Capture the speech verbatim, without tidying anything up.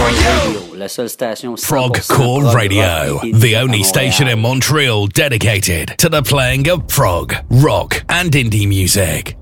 Radio, la seule station Progcore Radio, the only station in Montreal dedicated to the playing of prog, rock, and indie music.